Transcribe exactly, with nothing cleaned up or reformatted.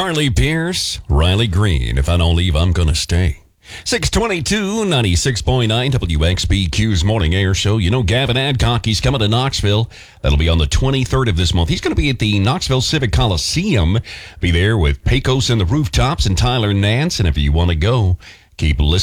Carly Pierce, Riley Green. If I don't leave, I'm going to stay. six twenty-two, ninety-six point nine W X B Q's Morning Air Show. You know, Gavin Adcock, he's coming to Knoxville. That'll be on the twenty-third of this month. He's going to be at the Knoxville Civic Coliseum. Be there with Pecos and the Rooftops and Tyler Nance. And if you want to go, keep listening.